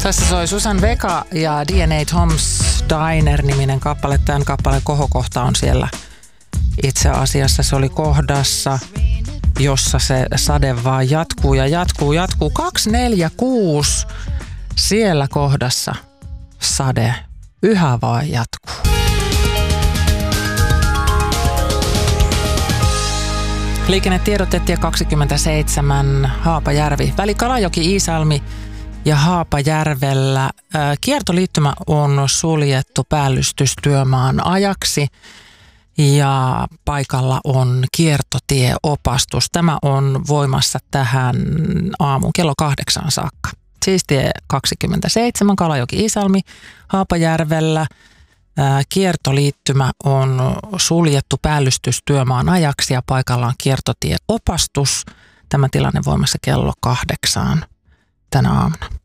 Tässä soi Susan Vega ja DNA Tom's Diner-niminen kappale. Tämän kappaleen kohokohta on siellä. Itse asiassa se oli kohdassa, jossa se sade vaan jatkuu ja jatkuu. 246 siellä kohdassa sade yhä vaan jatkuu. Liikennetiedotetie 27 Haapajärvi. Väli Kalajoki-Iisalmi ja Haapajärvellä kiertoliittymä on suljettu päällystystyömaan ajaksi ja paikalla on kiertotieopastus. Tämä on voimassa tähän aamuun kello 8 saakka. Siis tie 27 Kalajoki-Iisalmi Haapajärvellä. Kiertoliittymä on suljettu päällystystyömaan ajaksi ja paikalla on kiertotieopastus. Tämä tilanne voimassa kello 8 tänä aamuna.